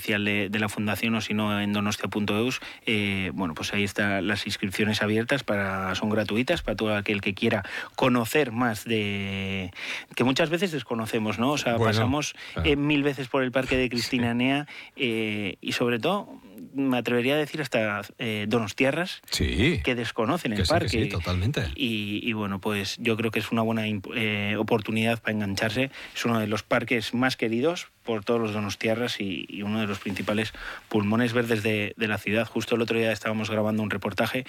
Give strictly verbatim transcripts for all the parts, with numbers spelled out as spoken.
oficial de, de la Fundación, o si no en donostia punto eus, eh, bueno, pues ahí están las inscripciones abiertas, para son gratuitas para todo aquel que quiera conocer más de... que muchas veces desconocemos, ¿no? O sea, bueno, pasamos claro. eh, mil veces por el parque de Cristina sí. Nea eh, y sobre todo, me atrevería a decir hasta eh, donostiarras sí. que desconocen el que sí, parque. Que sí, totalmente. Y, y bueno, pues yo creo que es una buena eh, oportunidad para engancharse. Es uno de los parques más queridos por todos los donostiarras y, y uno de los principales pulmones verdes de, de la ciudad. Justo el otro día estábamos grabando un reportaje,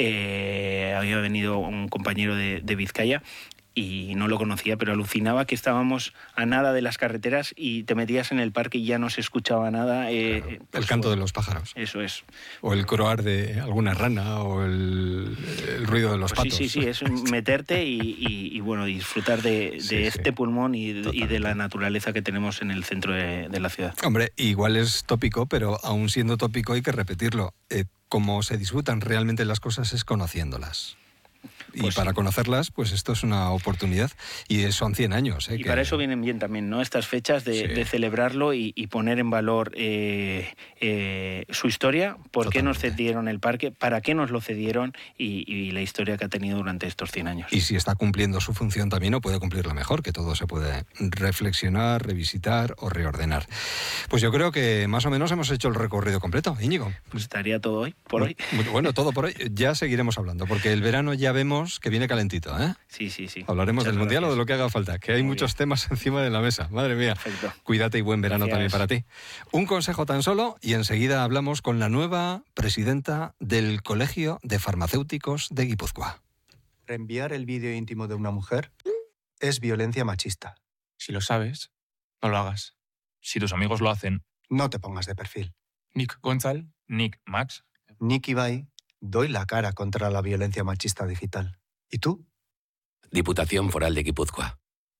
eh, había venido un compañero de, de Vizcaya y no lo conocía, pero alucinaba que estábamos a nada de las carreteras y te metías en el parque y ya no se escuchaba nada. Eh, claro, el canto supuesto. de los pájaros. Eso es. O el croar de alguna rana o el, el ruido de los pues patos. Sí, sí, sí, es meterte y, y, y bueno, disfrutar de, de sí, este sí. pulmón y, y de la naturaleza que tenemos en el centro de, de la ciudad. Hombre, igual es tópico, pero aún siendo tópico hay que repetirlo. Eh, como se disfrutan realmente las cosas es conociéndolas. Y pues para sí. conocerlas, pues esto es una oportunidad. Y son cien años. ¿eh? Y que... para eso vienen bien también, ¿no? Estas fechas de, sí. de celebrarlo y, y poner en valor eh, eh, su historia, por Totalmente. qué nos cedieron el parque, para qué nos lo cedieron y, y la historia que ha tenido durante estos cien años. Y si está cumpliendo su función también, o puede cumplirla mejor, que todo se puede reflexionar, revisitar o reordenar. Pues yo creo que más o menos hemos hecho el recorrido completo, Íñigo. Pues estaría todo hoy, por hoy. Bueno, todo por hoy. Ya seguiremos hablando, porque el verano ya vemos que viene calentito, ¿eh? Sí, sí, sí. Hablaremos Muchas del Mundial gracias. o de lo que haga falta, que hay Muy muchos bien. temas encima de la mesa. Madre mía. Perfecto. Cuídate y buen verano Gracias. también para ti. Un consejo tan solo y enseguida hablamos con la nueva presidenta del Colegio de Farmacéuticos de Guipúzcoa. Reenviar el vídeo íntimo de una mujer es violencia machista. Si lo sabes, no lo hagas. Si tus amigos lo hacen... No te pongas de perfil. Nick Gonzal, Nick Max... Nick Ibai, doy la cara contra la violencia machista digital. ¿Y tú? Diputación Foral de Guipúzcoa.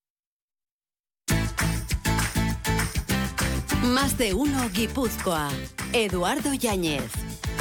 Más de uno Guipúzcoa. Eduardo Yáñez.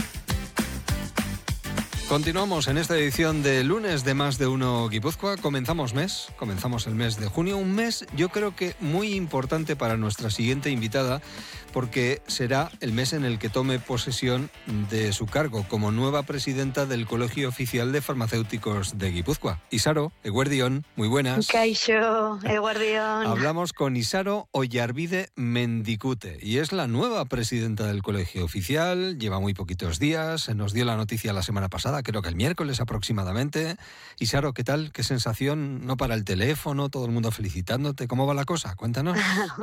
Continuamos en esta edición de lunes de Más de Uno Guipúzcoa. Comenzamos mes, comenzamos el mes de junio. Un mes yo creo que muy importante para nuestra siguiente invitada, porque será el mes en el que tome posesión de su cargo como nueva presidenta del Colegio Oficial de Farmacéuticos de Guipúzcoa. Isaro Eguerdión, muy buenas. Kaixo, Eguerdión. Hablamos con Isaro Oyarbide Mendicute y es la nueva presidenta del Colegio Oficial. Lleva muy poquitos días, se nos dio la noticia la semana pasada, creo que el miércoles aproximadamente. Isaro, ¿qué tal? ¿Qué sensación? No para el teléfono, todo el mundo felicitándote. ¿Cómo va la cosa? Cuéntanos.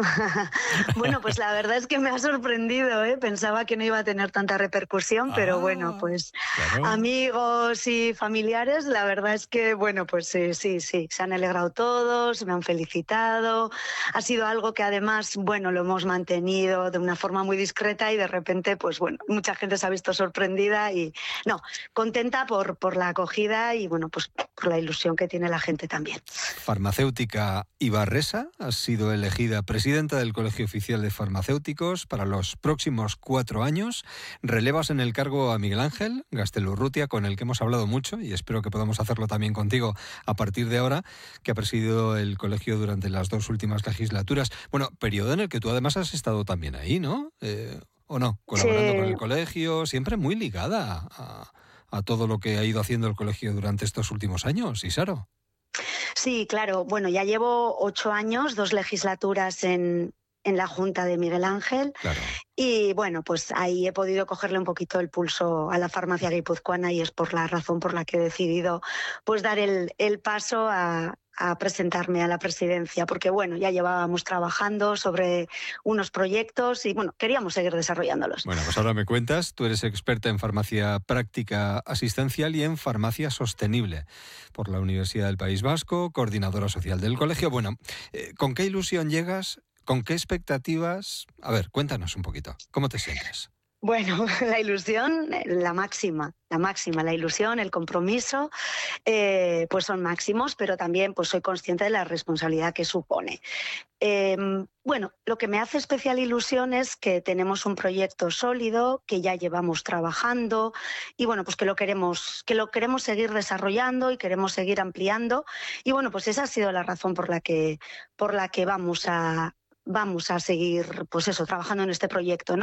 Bueno, pues la verdad es que me ha sorprendido, ¿eh? Pensaba que no iba a tener tanta repercusión, ah, pero bueno, pues claro. Amigos y familiares, la verdad es que, bueno, pues sí, sí, sí, se han alegrado todos, me han felicitado. Ha sido algo que además, bueno, lo hemos mantenido de una forma muy discreta y de repente, pues bueno, mucha gente se ha visto sorprendida y, no, contenta por, por la acogida y, bueno, pues por la ilusión que tiene la gente también. Farmacéutica Ibarresa, has sido elegida presidenta del Colegio Oficial de Farmacéuticos para los próximos cuatro años. Relevas en el cargo a Miguel Ángel Gastelurrutia, con el que hemos hablado mucho y espero que podamos hacerlo también contigo a partir de ahora, que ha presidido el colegio durante las dos últimas legislaturas. Bueno, periodo en el que tú además has estado también ahí, ¿no? Eh, ¿O no? Colaborando sí. con el colegio, siempre muy ligada a, a todo lo que ha ido haciendo el colegio durante estos últimos años, Isaro. Sí, claro. Bueno, ya llevo ocho años, dos legislaturas en, en la Junta de Miguel Ángel. Claro. Y bueno, pues ahí he podido cogerle un poquito el pulso a la farmacia guipuzcoana y es por la razón por la que he decidido pues dar el, el paso a, a presentarme a la presidencia, porque bueno, ya llevábamos trabajando sobre unos proyectos y bueno, queríamos seguir desarrollándolos. Bueno, pues ahora me cuentas, tú eres experta en farmacia práctica asistencial y en farmacia sostenible por la Universidad del País Vasco, coordinadora social del colegio. Bueno, ¿con qué ilusión llegas? ¿Con qué expectativas? A ver, cuéntanos un poquito. ¿Cómo te sientes? Bueno, la ilusión, la máxima, la máxima, la ilusión, el compromiso, eh, pues son máximos, pero también pues soy consciente de la responsabilidad que supone. Eh, bueno, lo que me hace especial ilusión es que tenemos un proyecto sólido, que ya llevamos trabajando y bueno, pues que lo queremos, que lo queremos seguir desarrollando y queremos seguir ampliando. Y bueno, pues esa ha sido la razón por la que, por la que vamos a, vamos a seguir, pues eso, trabajando en este proyecto, ¿no?